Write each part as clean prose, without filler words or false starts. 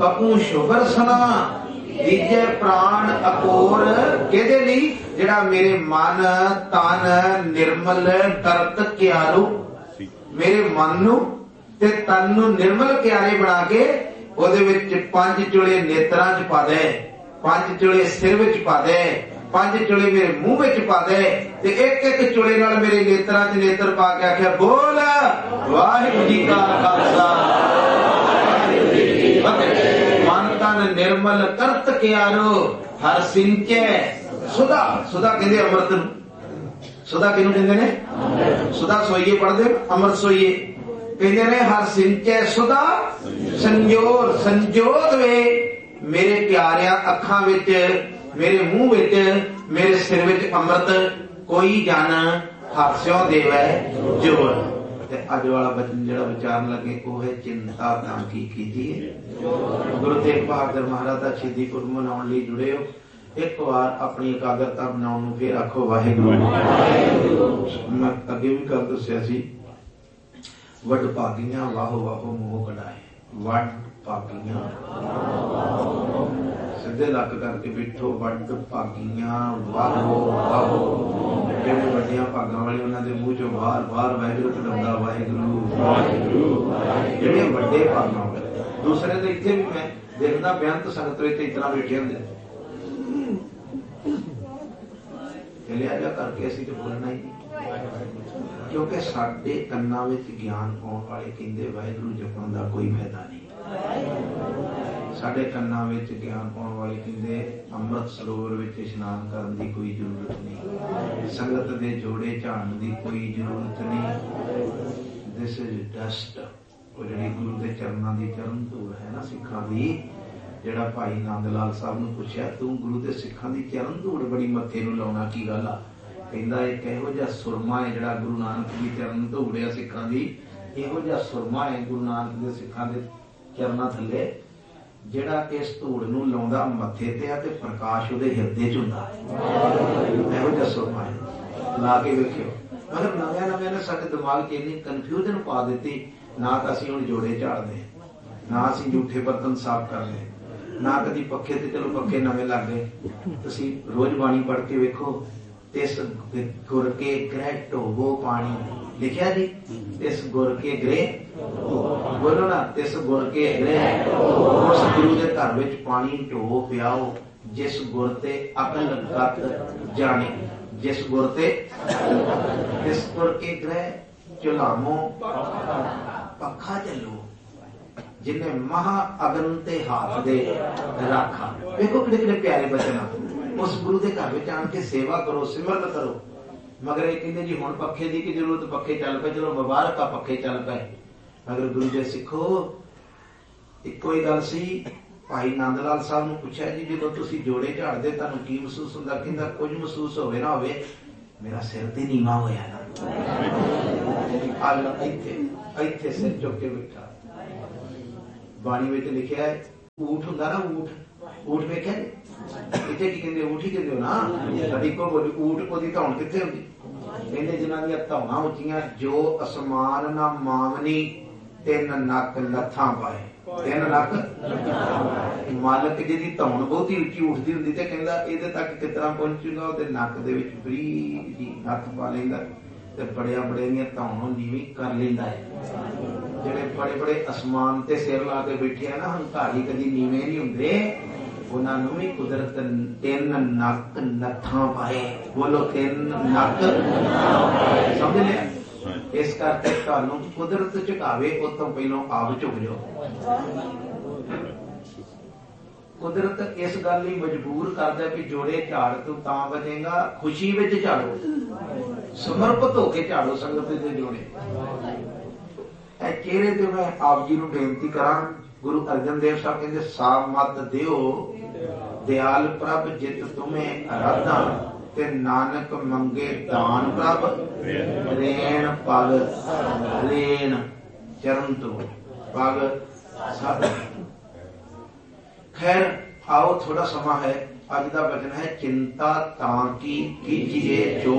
कपूं sugar सना दीजे प्राण acore कहदे लई जिहड़ा मेरे मन तन निर्मल करत क्यारू मेरे मन नूं ते तन नूं निर्मल क्यारे बना के ओहदे विच 5 चुले नेत्रां च पा दे 5 चुले सिर विच पा दे 5 चुले मेरे मुंह विच पा दे ते एक चुले नाल मेरे नेत्रां च नेत्र पा के आख्या बोल वाहिगुरू जी का खालसा मन तन निर्मल करत क्यारो हर सिंचे सुधा सुधा कहते अमृत सुधा किनू कहते ने सुधा सोइए पढ़ते अमृत सोइए कहते ने हर सिंचे सुधा संजोर संजोत वे मेरे प्यारिया अखां विच मेरे मुंह विच मेरे सिर विच अमृत कोई जन हास्यों देवै जोर अज वाला बचन जिहड़ा विचारन लगे वो है चिंता तां की कीजिए। गुरु तेग बहादुर महाराज का शहीदी पुरब मनाउण लई जुड़े हो एक बार अपनी एकाग्रता बनाउण नूं फिर आखो वाहिगुरू। मैं अगे भी गल दस्सिया सी वड भागियां वाहो वाहो मोह कढाए वड भागियां सीधे लक करके बैठो वड भागियां वाहो वाहो जिहड़े वड्डियां भागां वाले उन्हां दे मूंह चों बार बार वाहिगुरू कढाउंदा वाहिगुरू जिहड़े वड्डे भागां वाले दूसरे दे इत्थे भी मैं देखदा बेअंत संगत विच इतना बैठे हुंदे चलिया जा करके असीं ते बोलना ही क्योंकि साडे कन्नां विच ज्ञान पाउण वाले कहंदे वाहिगुरू जपण दा कोई फायदा नहीं साडे कन्नां विच ज्ञान पाउण वाले कहंदे अमृत सरोवर विच इशनान करन दी कोई जरूरत नहीं संगत दे जोड़े झाड़न दी कोई जरूरत नहीं दिस इज डस्ट ਉਹ ਜਿਹੜੀ ਗੁਰੂ ਦੇ ਚਰਨਾਂ ਦੀ ਚਰਨ ਧੂੜ ਹੈ ਨਾ ਸਿੱਖਾਂ ਦੀ ਜਿਹੜਾ ਭਾਈ ਨੰਦ ਲਾਲ ਸਾਹਿਬ ਨੂੰ ਪੁੱਛਿਆ ਤੂੰ ਗੁਰੂ ਦੇ ਸਿੱਖਾਂ ਦੀ ਚਰਨ ਧੂੜ ਬੜੀ ਮੱਥੇ ਨੂੰ ਲਾਉਣਾ ਕੀ ਗੱਲ ਆ ਕਹਿੰਦਾ ਇੱਕ ਇਹੋ ਜਿਹਾ ਸੁਰਮਾ ਹੈ ਜਿਹੜਾ ਗੁਰੂ ਨਾਨਕ ਦੀ ਚਰਨ ਧੂੜ ਹੈ ਸਿੱਖਾਂ ਦੀ ਇਹੋ ਜਿਹਾ ਸੁਰਮਾ ਹੈ ਗੁਰੂ ਨਾਨਕ ਦੇ ਸਿੱਖਾਂ ਦੇ ਚਰਨਾਂ ਥੱਲੇ ਜਿਹੜਾ ਇਸ ਧੂੜ ਨੂੰ ਲਾਉਂਦਾ ਮੱਥੇ ਤੇ ਆ ਤੇ ਪ੍ਰਕਾਸ਼ ਉਹਦੇ ਹਿਰਦੇ ਚ ਹੁੰਦਾ ਇਹੋ ਜਿਹਾ ਸੁਰਮਾ ਹੈ ਲਾ ਕੇ ਵੇਖਿਓ ਮਤਲਬ ਨਵੇਂ ਨਵੇਂ ਨੇ ਸਾਡੇ ਦਿਮਾਗ 'ਚ ਇੰਨੀ ਕਨਫਿਊਜ਼ਨ ਪਾ ਦਿੱਤੀ ना तो असीं हुण जोड़े झाड़दे ना असीं जूठे बर्तन साफ करदे ना कदी पखे ते चलो पखे नवे लग गए तुसीं रोज बाणी पढ़ के वेखो तिस गुर के ग्रह ढोवो पानी लिखिया जी तिस गुर के ग्रह बोलो ना तिस गुर के ग्रह उस गुरु के घर विच पानी ढो पियाओ जिस गुर ते अकल गत जाने जिस गुर ते तिस गुर के ग्रह चुलामो पखा चलो जिन्हें महा अगन ते हाथ दे रखा देखो किड़े किड़े प्यारे बचन उस गुरु के घर में आन के सेवा करो सिमरन करो मगर ये कहते जी हुण पखे की जरूरत पखे चल पे चलो मुबारक आ पखे चल पे मगर गुरु जी सिखो इको ही गल सी भाई नंद लाल साहब नूं पुछया जी जो तुसीं जोड़े झाड़दे तुहानूं की महसूस हुंदा कहंदा कुछ महसूस होवे ना होवे मेरा सिर ते नीवा होया ना इत्थे सिर चुक के बैठा बाणी विच लिखिया है ऊठ हुंदा ना ऊठ ऊठ वेखिया इत्थे की कहंदे ऊठ ही कहंदे हो ना साडी को बोली ऊठ ओदी धौण कित्थे हुंदी कहंदे जिन्हां दी धौणां उच्चियां जो असमान ना मावनी तिन नक लथां पाए तिन नक मालक जिहदी धौण बहुती उच्ची उठदी हुंदी ते कहंदा इहदे तक कितना पहुंचूगा ओहदे नक दे विच बरीक जी हत्थ पा लैंदा ते बड़िया बड़े दी धौण नीवी कर लैंदा है जिहड़े बड़े बड़े आसमान ते सिर ला के बैठे हैं ना हंकारी कदी नीवे नहीं हुंदे उन्हां नूं भी कुदरत तिन नक नथां पाए बोलो तिन नक समझ लिया इस करके तुहानूं कुदरत झुकावे उस तो पहलों आप झुक जाओ कुदरत इस गल लई मजबूर करदा कि जोड़े झाड़ तू तां बचेगा खुशी विच झाड़ो समर्पित होके झाड़ो संगत दे जोड़े चेहरे ते मैं आप जी नूं बेनती करां गुरु अर्जन देव साहब कहंदे सा मत दिओ दयाल प्रभ जित तुम्हें आराधा ते नानक मंगे दान प्रभ रेण पग रेण चरण तो पग सद खैर आओ थोड़ा समा है अज का वचन है चिंता ताकि कीजिए जो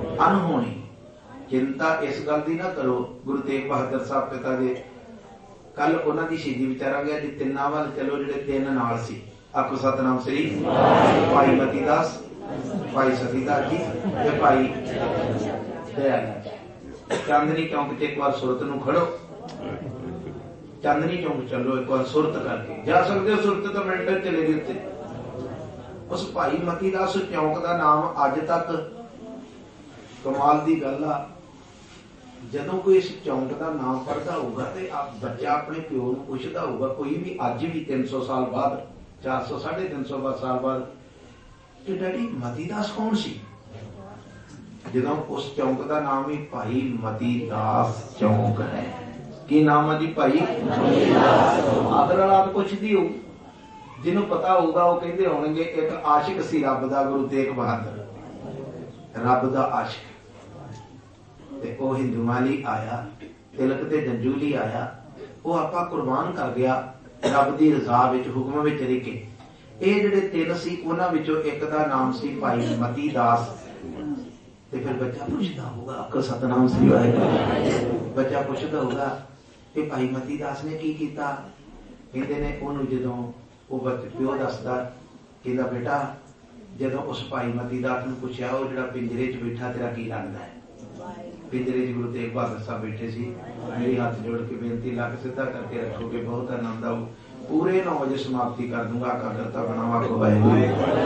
अनहोनी चिंता इस गल की ना करो गुरु तेग बहादुर साहब पिता जी कल उन्हां दी शहीदी विचारा गया जी तिन्नां वाल चलो जिहड़े तीन नाल सी। आखो सतनाम श्री भाई मती दास, भाई सतीदास जी ते भाई दयाल। चांदनी चौक च एक बार सुरत नूं खड़ो, चांदनी चौक चलो एक बार सुरत करके जा सकते हो। सुरत तो मिनट चले गए उत्ते। उस भाई मती दास चौक का नाम अज तक कमाल की गल आ। जदों कोई इस चौंक का नाम पढ़ता होगा तो बच्चा अपने प्यो को पूछता होगा, कोई भी अज भी 300 साल बाद, 400 350 साल बाद, कि डैडी मतीदास कौन सी? जदों उस चौंक का नाम ही भाई मतीदास चौंक है। की नाम है जी? भाई आदर औलाद पुछदी हो, जिन्हों पता होगा वो कहते होंगे एक आशिक सी रब दा, गुरु तेग बहादुर, रब दा आशिक। ते ओ हिंदुआं लई आया, तिलक ते जंजू लई आया, वो आपा कुर्बान कर गया रब दी रजा विच, हुक्म विच रह के। ये जिहड़े तिल सी उन्हां विचों एक दा नाम सी भाई मती दास। ते फिर बच्चा पुछदा होगा, आखो सतनाम श्री वाहिगुरू। बच्चा पुछदा होगा कि भाई मती दास ने की कीता? कहंदे ने ओनू जदों वो प्यो दसदा, कहंदा बेटा जदों उस भाई मती दास नूं पुछया वो जिहड़ा पिंजरे च बैठा तेरा की लगदा है? पिंजरे च गुरु तेग बहादुर साहब बैठे सी। मेरी हाथ जोड़ के बेनती लग सीधा करके रखोगे, बहुत आनंद आऊ। पूरे 9 बजे समाप्ति कर दूंगा। आका करता बनावा को वाहिगुरू।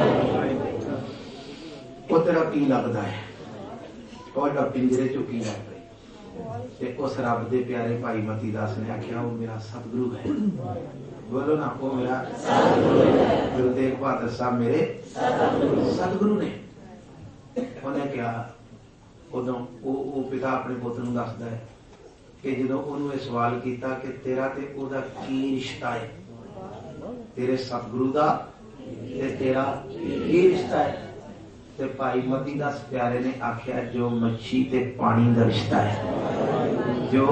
वो तेरा की लगता है? और पिंजरे चो की लगता है? उस रब दे प्यारे भाई मती दास ने आख्या वो मेरा सतगुरु है। बोलो ना, वो मेरा गुरु तेग बहादुर साहब मेरे सतगुरु ने। उन्हें क्या उदों वो पिता अपने पुत्र नूं दसदा है कि जदों उन्होंने सवाल किया कि तेरा ते ओदा की रिश्ता है, तेरे सतगुरु दा ते तेरा की रिश्ता है? ते भाई मती दास प्यारे ने आख्या जो मच्छी ते पानी दा रिश्ता है। जो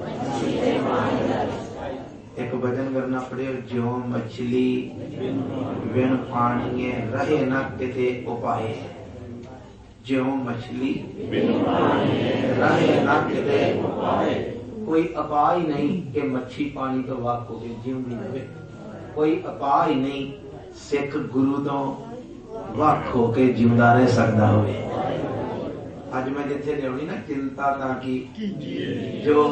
एक भजन करना पड़े, जो मछली बिन पानी रहे न किते उपाय। जो मछली रहे न किते कोई अपा ही नहीं कि मच्छी पानी तो वाक हो गई जीवनी रहे। कोई अपा ही नहीं सिख गुरु तो वाक होके जिंदा रह सकता हो। अज मैं जिथे लियानी ना चिंता ताकि जो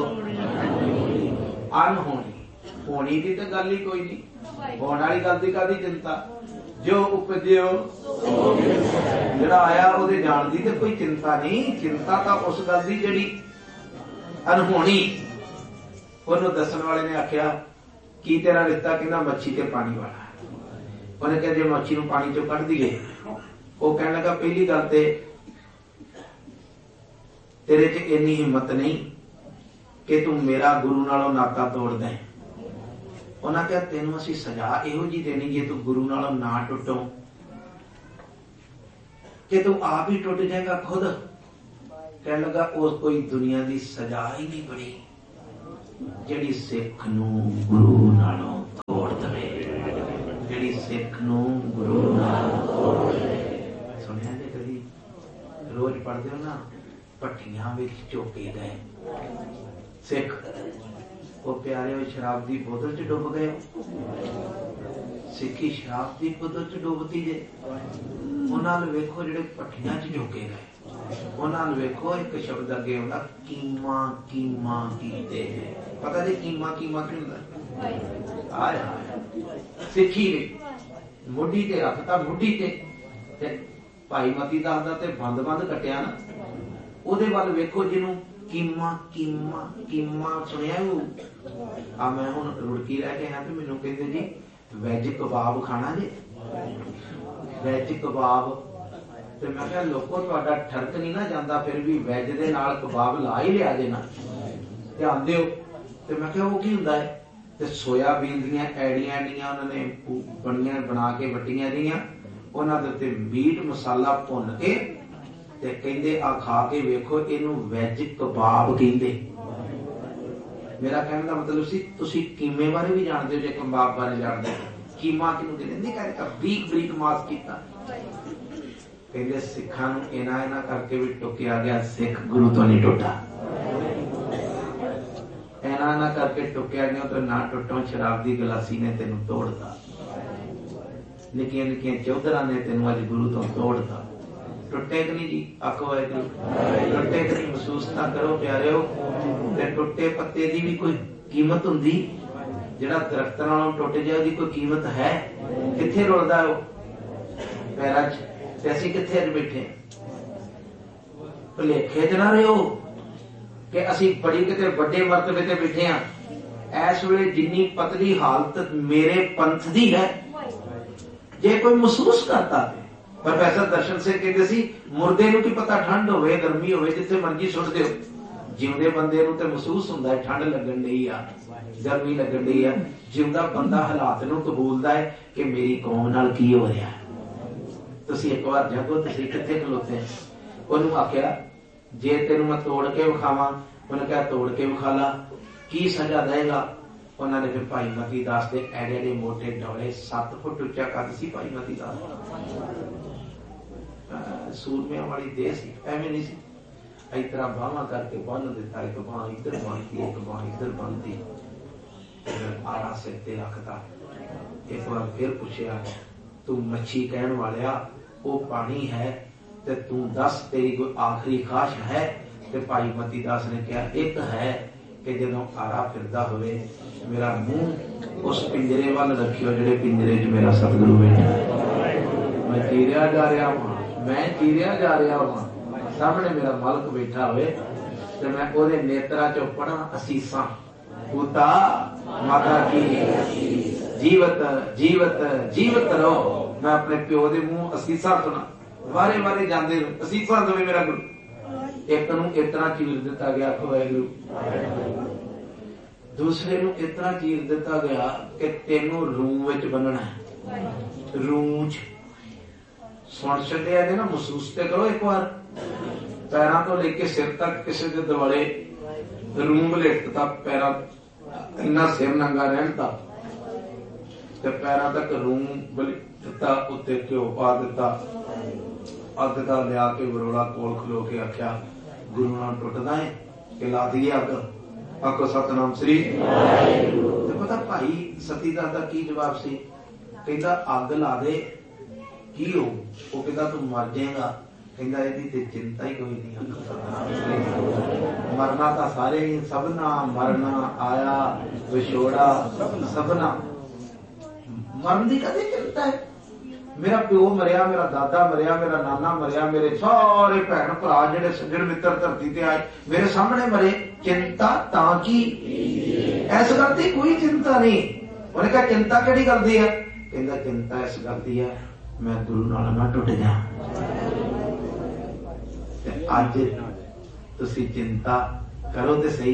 अनहोनी होनी की तो गल ही कोई नहीं, होने वाली गल की कादी चिंता? जो उपजो जिहड़ा आया ओदे जाण दी ते कोई चिंता नहीं। चिंता तो उस गल दी जिहड़ी अनहोनी। उन्होंने दसन वाले ने आख्या की तेरा रिश्ता? कहना मच्छी ते पानी वाला। उन्हें कहा जे मच्छी नूं पानी चों कढ दईए। वो कहने लगा पहली गल ते तेरे च इन्नी हिम्मत नहीं कि तू मेरा गुरु नालों नाता तोड़ दे। उन्हें कहा तेनों असीं सजा इहो जी देनी जे तू गुरु नालों ना टुटो कि तू आप ही टुट जाएगा खुद। कहने लगा उस कोई दुनिया की सजा ही नहीं बनी जिहड़ी सिख नूं गुरु नालों तोड़ दवे, जिहड़ी सिख नूं गुरु नालों तोड़ दवे। सुनिया जे कदी? रोज पढ़दे हो ना, भट्ठियां विच झोके गए सिख, वो प्यारे हो शराब की बोतल च डुब गए। सिक्खी शराब की बोतल च डुबती जे। उन्होंने वेखो जिहड़े भट्ठियां च झोके गए, उन्होंने वेखो एक शब्द अगे आउंदा कीमा कीमा कीते। पता जी कीमा कीमा की हुंदा? आए सिक्खी ने मुड्ढी ते रखता, मुड्ढी ते भाई मती दास दा ते बंद बंद कटिया ना, ओदे वल वेखो जिन्हों कीमा कीमा कीमा सुनिया। आ मैं हुण रुड़की रह के आया तो मैनूं कहंदे जी वैज कबाब खाना जे, वैज कबाब। ते मैं कहा लोको तुहाडा ठरक नहीं ना जांदा, फिर भी वैज दे नाल कबाब ला ही लिया जे ना, ध्यान दिओ। ते मैं कहा वो की हुंदा है? ते सोयाबीन दीयां ऐड़ियां ऐड़ियां उन्होंने बणियां बना के वट्टियां दीयां, उन्हां दे उत्ते मीट मसाला भुन के ते कहंदे आ खा के वेखो इनू वैज कबाब कहंदे। मेरा कहने का मतलब सी तुसी कीमे बारे भी जानते हो, जे कबाब बारे जानते हो। कीमा किनू कहंदे? कहंदे बरीक बरीक मास कीता। कहंदे सिखां नूं इना इना करके भी टुकिया गया, सिख गुरु तो नहीं टुटा। इना माड़ा ना करके टुकया नहीं तो ना टुटों शराब की गलासी ने तेन तोड़ता, निक्कियां निक्कियां चौधरा ने तेन अज गुरु तो तोड़ता। टुटे कि नहीं जी? आखो वाहिगुरू। टुटे कि नहीं? महसूस ना करो प्यारे। टुटे पत्ते की भी कोई कीमत होंगी? जिहड़ा दरख्त नालों टुट जाए उसकी कोई कीमत है? कित्थे रुलदा है? पैरां च। ते असीं कित्थे बैठे? भुलेखे च ना रहियो कि असीं बड़ी किते वड्डे मरतबे ते बैठे हां। इस वेले जिन्नी पतली हालत मेरे पंथ दी है, जे कोई महसूस करता है। प्रोफैसर दर्शन सिंह कहते सी मुर्दे नूं की पता ठंड होवे गर्मी होवे जिथे मर्जी सुट दिओ, जिउंदे बंदे नूं ते महसूस हुंदा है ठंड लगन डई आ, गर्मी लगन डई आ। जिउंदा बंदा हालात नूं कबूलदा है कि मेरी कौम नाल की हो रिहा। तुसीं एक बार जागो, तुसीं कित्थे खलोते? ओनूं आखिया जे तेनूं मैं तोड़ के विखावां, उन्हें कहा तोड़ के विखा ला, की सजा देगा? उन्होंने फिर भाई मती दास के एडे एडे मोटे डोले, 7 फुट उच्चा कद सी भाई मती दास, सूरमिया वाली देह सी, एवं नहीं सी। इस तरह बाहवां करके बन दिता, एक बांह इधर बनती एक बांह इधर बनती, आरा सिर ते रखता। एक बार फिर पूछया तू मच्छी कहण वालिया वो पानी है ते तू दस तेरी कोई आखिरी ख्वाहिश है? ते भाई मती दास ने कहा एक है कि जदों आरा फिरदा होवे मेरा मुंह उस पिंजरे वाल रखियो जिहड़े पिंजरे च मेरा सतगुरु बैठा। मैं चीरिया जा रहा हूं, मैं चीरिया जा रहा हूं, सामने मेरा मालक बैठा होवे ते मैं ओदे नेत्रा चों पढ़ा असीसां, पुता माता की जीवत जीवत जीवत रहो। मैं अपने प्यो दे मुंह असीसां सुना, वारे वारे जांदे असीसां देवे मेरा गुरु। एक नूं इतना चीर दिता गया, वाहिगुरू। दूसरे नूं इतना चीर दिता गया कि तेनों रूम विच बनना है, रूम च। सुन छड्डिया ने ना, महसूस ते करो एक बार। पैरां तो लेके सिर तक किसी दे दुआले रूम वलेटता, पैरां इन्ना सिर नंगा रहंदा ते पैरां तक रूम वलेटता, उत्ते घ्यो पा दिता, अग दा लिया के बरोड़ा कोल खलो के आख्या गुरु नाल टुटदा है कि ला दी अग? आखो सतनाम श्री। ते पता भाई सतीदास दा की जवाब सी? कहंदा अग ला दे की हो? वो कहंदा तू मर जाएगा। कहंदा इहदी ते चिंता ही कोई नहीं। आखो सतनाम श्री। मरना तां सारे ही, सबना मरना आया विछोड़ा सबना। मरन दी कदे चिंता है? मेरा प्यो मरिया, मेरा दादा मरिया, मेरा नाना मरिया, मेरे सारे भैन भरा जिहड़े सज्जण मित्र धरती ते आए मेरे सामने मरे, चिंता तां की? इस गल दी कोई चिंता नहीं। उन्हें कहा चिंता किहड़ी गल दी है? कहंदा चिंता इस गल दी है मैं गुरु नाल ना टुट जा। अज तुसीं चिंता करो ते सही।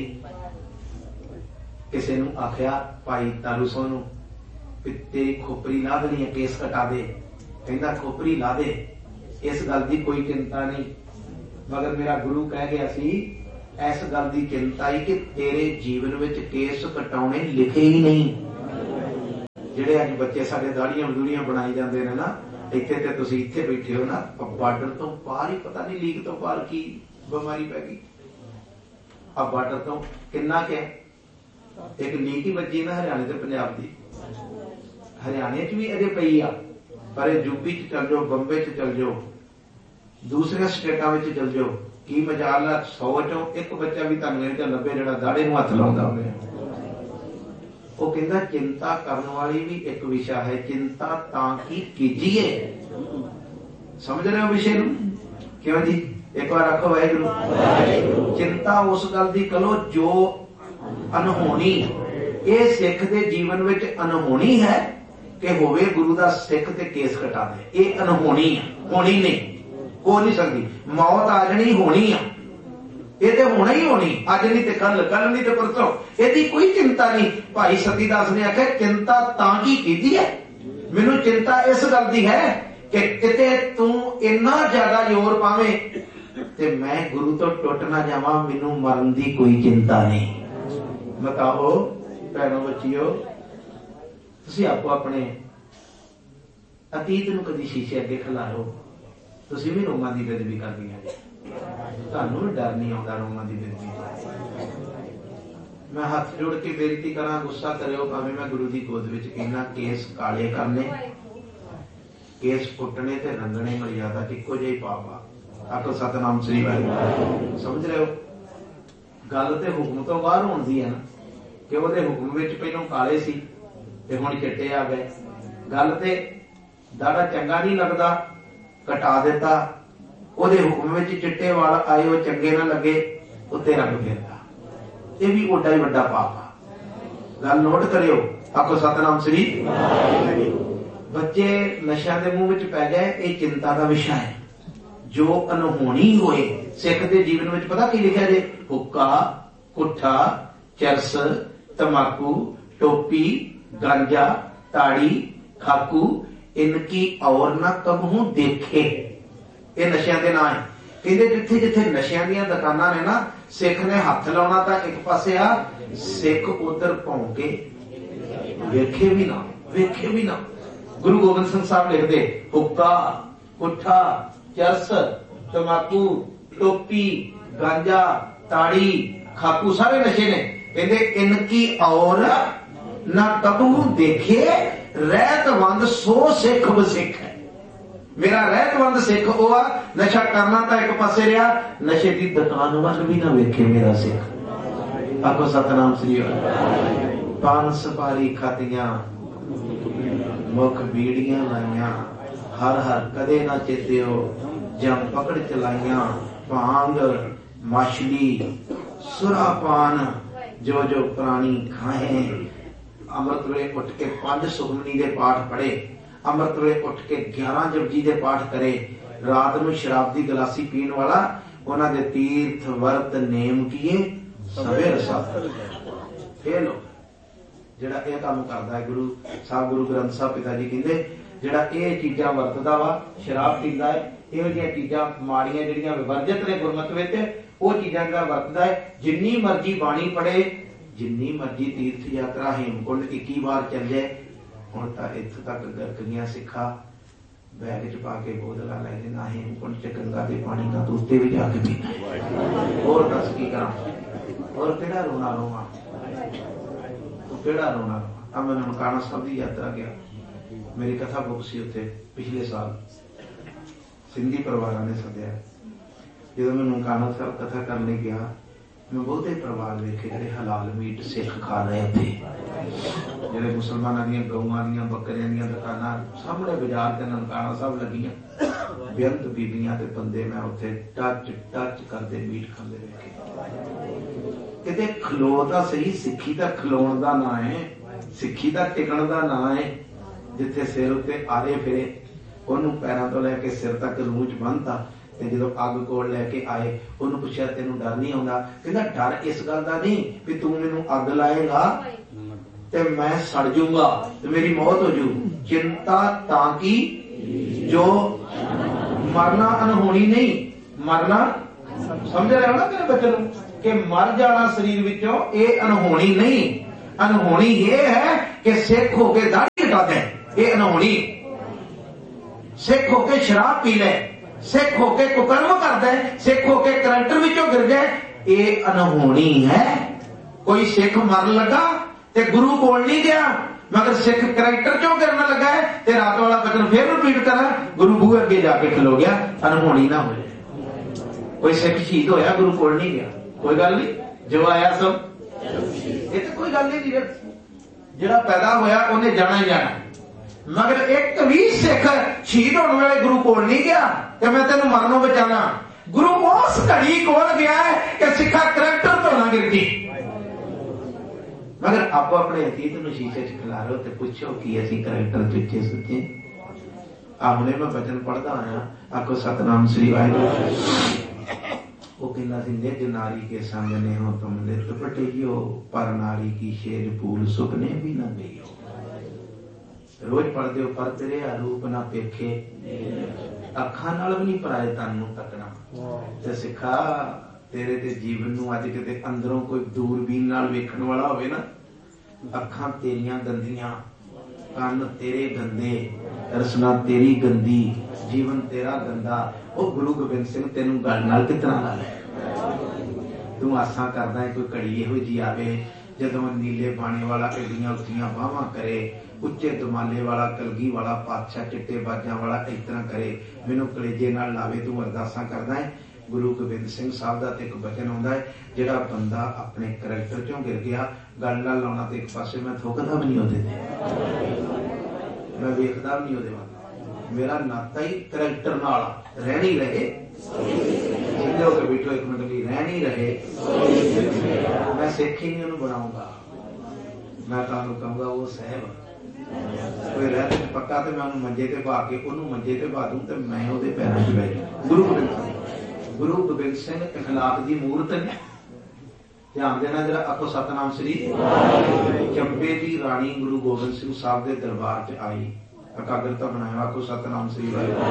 किसी नूं आख्या भाई तारू सोनू तेरी खोपरी ला देनी है, केस कटा दे। कहंदा खोपरी ला दे, इस गल की कोई चिंता नहीं। मगर मेरा गुरु कह गया सी इस गल की चिंता ही कि तेरे जीवन विच केस कटाने लिखे ही नहीं। जिहड़े अज बच्चे साडे दाड़ियां दूड़ियां बनाई जांदे ने ना, इत्थे ते तुसीं इत्थे बैठे हो ना, बार्डर तो बाहर ही पता नहीं लीक तो बाहर की बीमारी पै गई। अब बार्डर तो किन्ना क्या एक लीक ही बची ना हरियाणे ते पंजाब की। हरियाणे च भी अजे पई आ, पर यूपी च चल जाओ, बंबे च चल जाओ, दूसरे स्टेटां विच चल जाओ, की मजाल है 100 चों एक बच्चा भी तुहानूं इह लभे जिहड़ा दाड़े नूं हत्थ लाउंदा होवे। वो कहंदा चिंता करने वाली भी एक विषय है, चिंता तां की कीजिए। समझ रहे हो विषय नूं? क्यों जी? एक बार आखो वाहिगुरू। चिंता उस गल दी करो जो अनहोनी, ये सिख दे जीवन विच अनहोनी है कि होवे गुरु दा सिख ते केस कटा दे। ये अनहोनी है, होनी नहीं, हो नहीं सकती। मौत आ जानी होनी है, ये तो होना ही होनी, अज नहीं तो कल, कल नहीं तो परसों, यदि कोई चिंता नहीं। भाई सतीदास ने आख्या चिंता तां की कीती है? मैनू चिंता इस गल दी है कि किते तू इन्ना ज्यादा जोर पावे ते मैं गुरु तो टुट ना जावां, मैनू मरन दी कोई चिंता नहीं। बताओ भैणों बच्चियो, तुसीं आपो अपने अतीत नूं कदी शीशे अगे खिलारो, तुसीं भी रोमां दी बेदबी करदियां जी। ਤੁਹਾਨੂੰ ਵੀ ਡਰ ਨਹੀਂ ਆਉਂਦਾ ਰੋਮਾਂ ਦੀ ਬੇਨਤੀ। मैं हाथ जोड़ के बेनती करा, गुस्सा करो भावे मैं गुरु की गोद विच कहना, केस काले करने, केस पुटने ते रंगने मर्यादा इको जिही पाप आ। आखो सतनाम श्री वाहिगुरू। समझ रहे हो? गल ते हुक्म तो बाहर होंदी है ना, कि वो हुक्म विच पहलों काले सी ते हुण चिट्टे आ गए। गल ते दाड़ा चंगा नहीं लगता, कटा दिता, ਉਹਦੇ हुक्म विच चिट्टे वाल आए, वो चंगे ना लगे, उत्ते रंग फेरता। ये भी ओडा ही वड्डा पाप आ। गल नोट करियो। आखो सतनाम श्री। बच्चे नशा के मुंह विच पै गए, ये चिंता का विषय है। जो अनहोनी होए सिख के जीवन में पता की लिखा जे? हुक्का, कुट्ठा, चरस, तमाकू, टोपी, गांजा, ताड़ी, खाकू, इनकी और न कबहू देखे। ये नशिया के ना है। कहते जिथे जिथे नशिया दी दुकाना ने ना, सिख ने हथ लाना तो एक पासे आ, सिख उधर भौंके वेखे भी ना, वेखे भी ना। गुरु गोबिंद सिंह साहब लिखते, हुक्का, कुट्ठा, चरस, तमाकू, टोपी, गांजा, ताड़ी, खाकू सारे नशे ने। कहते इनकी और न कबू देखे, रहतवंद सो सिख बसिख है। मेरा रहतवंद सिख वो आ, नशा करना तो एक पासे रहा, नशे की दुकान वाल भी ना वेखे मेरा सिख। आखो सतनाम श्री। पान सुपारी खातियां, मुख बीड़ियां लाइया, हर हर कदे ना चेत्यो, जम पकड़ चलाइया, भांग, मछली, सुरापान, जो जो प्राणी खाए। अमृत वेले उठ के 5 सुखमनी के पाठ पढ़े, अमृत वेले उठ के 11 जपजी के पाठ करे, रात में शराब की गलासी पीण वाला उन्होंने तीर्थ वर्त नेम किए सवेर साथ। लो जिहड़ा यह काम करता है गुरु साहब, गुरु ग्रंथ साहब पिता जी कहते, जिहड़ा ये चीजां वरतदा वा, शराब पींदा है, इहो जिहियां चीजां माड़ियां जिहड़ियां विवर्जित ने गुरमत विच, वो चीजां दा वरतदा है। जिन्नी मर्जी बाणी पढ़े, जिन्नी मर्जी तीर्थ यात्रा हेमकुंड 21 बार चल जाए, हुण तां इत्थों तक गरकगियां सिखा बैग च पा के बोतल लै देना, हेमकुंड च गंगा के पानी का तो उत्ते भी जाके पीना। होर दस की करा, और केड़ा रोना रोवा, केड़ा रोना रोवा। मैं ननकाना साहब की यात्रा गया, मेरी कथा बुक सी उत्थे पिछले साल, सिंधी परिवार ने सद्या। जो मैं ननकाना साहब कथा करने गया, मैं बहुते परिवार देखे जिहड़े हलाल मीट सिख खा रहे थे, जिहड़े मुसलमानां दीयां गऊआं दीयां बकरियां दीयां दुकानां सामने बाजार ते ननकाना साहब लगियां, बेअंत बीबियां ते बंदे मैं उत्थे टच टच करदे मीट खांदे देखे। किते खलो तां सही, सिੱਖੀ तां खलोण दा ना है, सिੱਖੀ तां टिकण दा ना है। जिथे सिर उत्ते आरे फिरे, ਉਹਨੂੰ पैरों तो लैके सिर तक रूह च बन्नता, ਤੇ ਜਦੋਂ ਅੱਗ ਕੋਲ ਲੈ ਕੇ ਆਏ, ਉਹਨੂੰ ਪੁੱਛਿਆ ਤੈਨੂੰ ਡਰ ਨਹੀਂ ਆਉਂਦਾ? ਕਹਿੰਦਾ ਡਰ ਇਸ ਗੱਲ ਦਾ ਨਹੀਂ ਵੀ ਤੂੰ ਮੈਨੂੰ ਅੱਗ ਲਾਏਗਾ ਤੇ ਮੈਂ ਸੜ ਜਾਊਂਗਾ ਤੇ ਮੇਰੀ ਮੌਤ ਹੋ ਜੂ, ਚਿੰਤਾ ਤਾਂ ਕਿ ਜੋ ਮਰਨਾ ਅਨहोनी नहीं, मरना समझ रहे हो ना मेरे बच्चे कि मर जाना शरीर विचों ये अनहोनी नहीं। अनहोनी ये है कि सिख होके दाढ़ी कटा दे, ये अनहोनी। सिख होके शराब पी ले, सिख होके कुकर्म कर दे, सिख होके करंटर विचों गिर जाए, ये अनहोनी है। कोई सिख मर लगा ते गुरु कोल नहीं गया, मगर सिख करैक्टर चो गिरना लगा है ते रात वाला बचन फिर रिपीट करा, गुरु बूहे अगे जाके खलो गया, अनहोनी ना हो जाए। कोई सिख शहीद होया, गुरु कोल नहीं गया, कोई गल नहीं, जो आया सब ये तो कोई गल नहीं। जिहड़ा पैदा होया उन्हें जाना ही जाना, मगर एक भी सिख शहीद होने वाले गुरु कोल नहीं गया कि मैं तेन मरनों बचाना। गुरु उस घड़ी कोल गया है कि सिखा करैक्टर तो ना गिर गई। मगर आप अपने अतीत में शीशे च खिलारो तो पूछो कि असी करैक्टर चुचे सुचे। आपने मैं वचन पढ़ता आया, आखो सतनाम श्री वाहिगुरू। वो कहना सी, निज नारी के संग ने हो तुम नित पटियो, पर नारी की शेर फूल सुपने भी न गई हो। रोज पढ़ते हो पर तेरे रूप ना पेखे, अखा नाल भी नहीं पराए तन नूं तकना। ते सिखा तेरे ते जीवन नूं अज किते अंदरों कोई दूरबीन नाल वेखण वाला होवे ना, अखां तेरियां गंदियां, कान तेरे गंदे, रसना तेरी गंदी, जीवन तेरा गंदा, वो गुरु गोबिंद सिंह तेनू गल नाल कितना ला ले। तू आसा करदा है कोई घड़ी इहो जी आवे जदों नीले बाणे वाला एडियां उच्चियां बाहां करे, उच्चे दमाले वाला कलगी वाला पातशाह चिट्टे बाजां वाला इस तरह करे, मैनूं कलेजे नाल लावे, तूं अरदासां करदा है। गुरु गोबिंद सिंह साहब का एक वचन आउंदा है, जिहड़ा बंदा अपने करैक्टर चों गिर गया, गल नाल लाउणा ते एक पासे मैं थुकदा भी नहीं उहदे ते, मैं वेखदा भी नहीं उहदे वल, मेरा नाता ही करैक्टर नाल रहनी रहे। सीधे होकर बैठो एक मिनट भी, रहनी रहे। मैं सिख ही नहीं उन्होंने बनाऊंगा, मैं तुहानूं कहूंगा वो साहब कोई रहते पक्का तो मैं मंजे ते पा के उन्होंने मंजे ते पा दूं तो मैं उहदे पैरां 'च बैठ जाऊं। गुरु गोबिंद सिंह इखलाक की मूर्त ने। ध्यान देना जरा, आखो सतनाम श्री। चंबे की राणी गुरु गोबिंद सिंह साहब के दरबार च आई, एकाग्रता बनाया, आखो सतनाम श्री।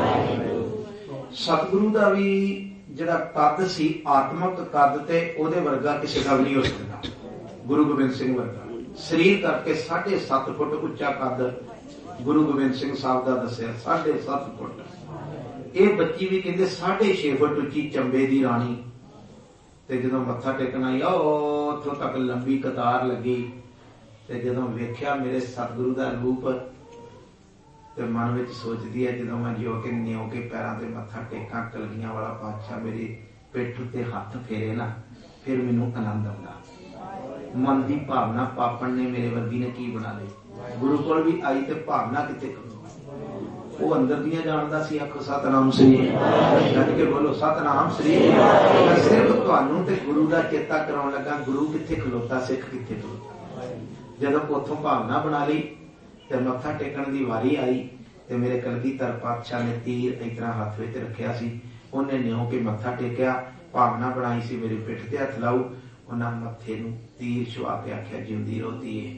सतगुरु का भी जिहड़ा कद सी, आत्मक कद ते ओहदे वर्गा किसी का भी नहीं हो सकता। गुरु गोबिंद सिंह वर्गा शरीर करके 7.5 फुट उच्चा कद गुरु गोबिंद सिंह साहब का दसिया, 7.5 फुट। ये बच्ची भी कहते 6.5 फुट उच्ची चंबे की राणी। ते जदों मत्था टेकन आई, उथों तक लंबी कतार लगी, ते जदों वेख्या मेरे सतगुरु का रूप, ते मन में सोचती है जदों मैं जो के न्यो के पैरों ते मत्था टेका, कलगियां वाला पातशाह मेरी पिठ उत्ते हाथ फेरे ना, फिर मैनूं आनंद आउंदा। मन की भावना पापन ने मेरे वर्गी ने की बना ली। गुरु कोल भी आई ते भावना किते वो अंदर दियां जानदा सी। आखो सतनाम श्री। डट के बोलो सतनाम श्री। मैं सिर्फ तुहानूं ते गुरु दा चेता कराउण लगा, गुरु कित्थे खलोता, सिख कित्थे खलोता। जदों उथों भावना बना ली ते मत्था टेकण दी वारी आई, ते मेरे कलगीधर पातशाह ने तीर इस तरह हाथ विच रखिया सी, उन्हें न्यो के मत्था टेकिया, भावना बनाई सी मेरी पिठ ते हथ लाऊ, उन्हां मत्थे नूं तीर छुआ के आख्या जिंदी रोती है।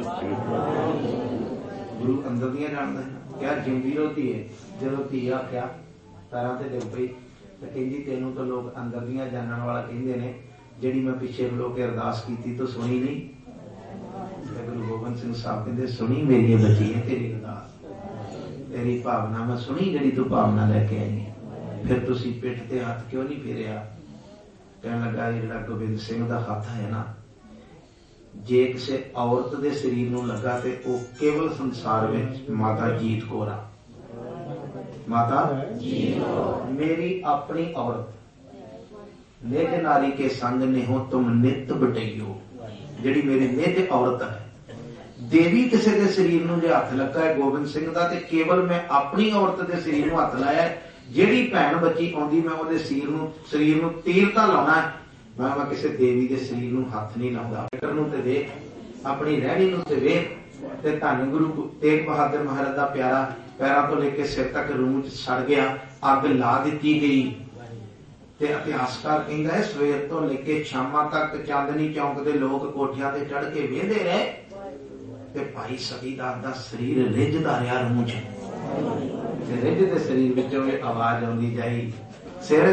गुरु अंदर दियां जानदा है, क्या जिंदी रोती है। जदों धी आख्या पैरां ते डिग पई, ते कहंदी तैनूं तो लोग अंदर दियां जानण वाला कहंदे ने, जिहड़ी मैं पिछे खलो के अरदास कीती तो सुनी नहीं। गुरु गोबिंद सिंह साहब कहंदे सुनी मेरी बची है तेरी अरदास, तेरी भावना मैं सुनी, जिहड़ी तू भावना लैके आई है। फिर तुसीं पिठ ते हथ क्यों नहीं फेरिया। कहने लगा जिहड़ा गोबिंद सिंह दा हथ है ना, जे किसी औरत दे शरीर नूं लगा ते ओ केवल संसार विच माता जीत कौर आ। माता मेरी अपनी औरत, निज नारी के संग नेहो तुम नित बटइयो, जिहड़ी मेरी निज औरत है। देवी किसी दे शरीर नूं जे हथ लगा है गोबिंद सिंह दा, ते केवल मैं अपनी औरत दे शरीर नूं हथ लाया। जिहड़ी भैन बच्ची आउंदी मैं उहदे शरीर नूं तीर तां लाउणा है, मैं किसी देवी के शरीर नूं हथ नहीं लाउंदा। फिकर नूं ते देख, अपनी रहणी नूं ते वेख, ते धन गुरु तेग बहादुर महाराज दा प्यारा पैरों तो लेके सिर तक रूह च सड़ गया, अग ला दी गई। ते इतिहासकार कहंदा है सवेर तो लेके शामां तक चांदनी चौक दे लोग कोठियां ते चढ़ के वेंदे रहे, ते भाई सतीदास दा शरीर रिझदा रहा रूह च, रिझदे शरीर विचों आवाज आउंदी जाई, सिर